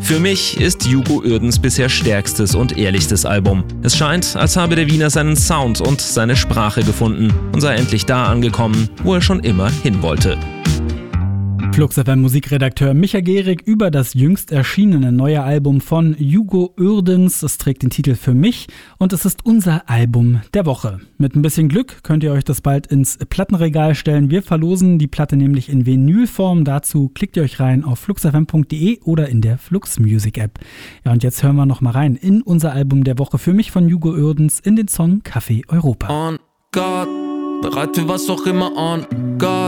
Für mich ist Hugo Uerdens bisher stärkstes und ehrlichstes Album. Es scheint, als habe der Wiener seinen Sound und seine Sprache gefunden und sei endlich da angekommen, wo er schon immer hin wollte. Flux FM Musikredakteur Micha Gehrig über das jüngst erschienene neue Album von Hugo Uerdens. Es trägt den Titel Für mich und es ist unser Album der Woche. Mit ein bisschen Glück könnt ihr euch das bald ins Plattenregal stellen. Wir verlosen die Platte nämlich in Vinylform. Dazu klickt ihr euch rein auf fluxfm.de oder in der Flux Music App. Ja, und jetzt hören wir noch mal rein in unser Album der Woche Für mich von Hugo Uerdens in den Song Café Europa. On God, bereit für was auch immer on God.